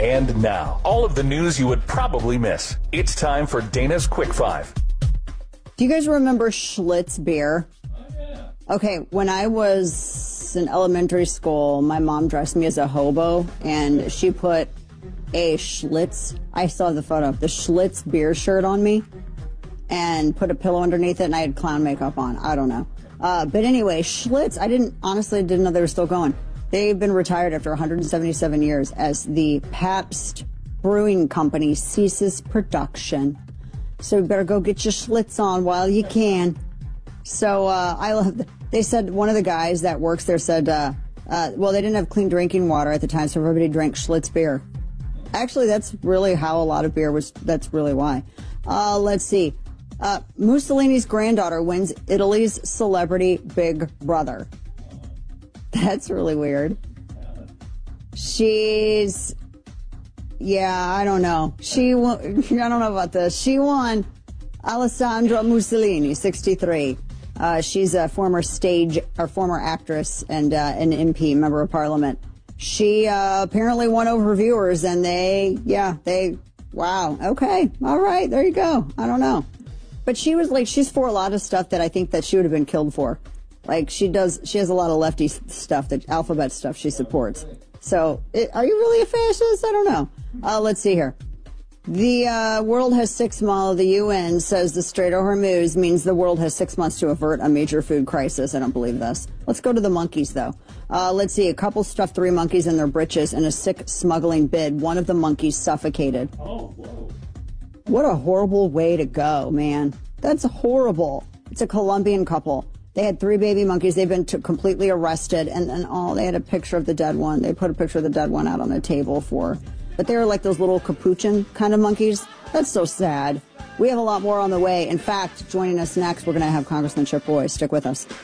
And now, all of the news you would probably miss. It's time for Dana's Quick Five. Do you guys remember Schlitz beer? Okay, when I was in elementary school, my mom dressed me as a hobo, and she put a Schlitz, I saw the photo, the Schlitz beer shirt on me, and put a pillow underneath it, and I had clown makeup on. I don't know. But anyway, Schlitz, honestly didn't know they were still going. They've been retired after 177 years as the Pabst Brewing Company ceases production. So you better go get your Schlitz on while you can. So they said, one of the guys that works there said, well, they didn't have clean drinking water at the time, so everybody drank Schlitz beer. Actually, that's really how a lot of beer was, that's really why. Let's see. Mussolini's granddaughter wins Italy's Celebrity Big Brother. That's really weird. I don't know. I don't know about this. She won. Alessandra Mussolini, 63. She's a former actress and an MP, member of parliament. She apparently won over viewers, and wow, okay, all right, there you go. I don't know. But she's for a lot of stuff that I think that she would have been killed for. Like, she has a lot of lefty stuff, the alphabet stuff she supports. So, are you really a fascist? I don't know. Let's see here. The world has 6 months. The UN says the Strait of Hormuz means the world has 6 months to avert a major food crisis. I don't believe this. Let's go to the monkeys, though. Let's see. A couple stuffed 3 monkeys in their britches in a sick smuggling bid. One of the monkeys suffocated. Oh, whoa. What a horrible way to go, man. That's horrible. It's a Colombian couple. They had 3 baby monkeys. They've been completely arrested, and they had a picture of the dead one. They put a picture of the dead one out on a table but they were like those little capuchin kind of monkeys. That's so sad. We have a lot more on the way. In fact, joining us next, we're going to have Congressman Chip Roy. Stick with us.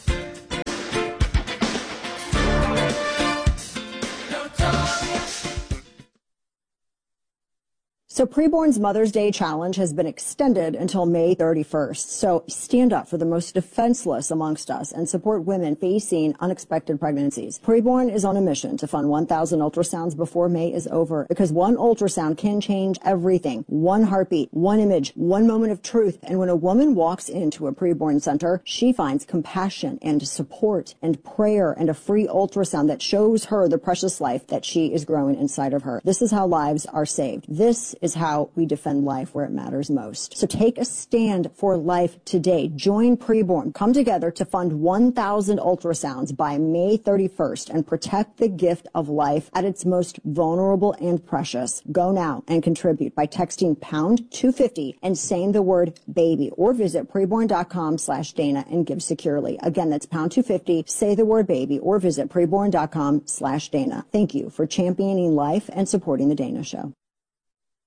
So Preborn's Mother's Day Challenge has been extended until May 31st. So stand up for the most defenseless amongst us and support women facing unexpected pregnancies. Preborn is on a mission to fund 1,000 ultrasounds before May is over, because one ultrasound can change everything. One heartbeat, one image, one moment of truth. And when a woman walks into a Preborn center, she finds compassion and support and prayer and a free ultrasound that shows her the precious life that she is growing inside of her. This is how lives are saved. This is how we defend life where it matters most. So take a stand for life today. Join Preborn. Come together to fund 1,000 ultrasounds by May 31st and protect the gift of life at its most vulnerable and precious. Go now and contribute by texting pound 250 and saying the word baby, or visit preborn.com/Dana and give securely. Again, that's pound 250, say the word baby, or visit preborn.com/Dana. Thank you for championing life and supporting the Dana Show.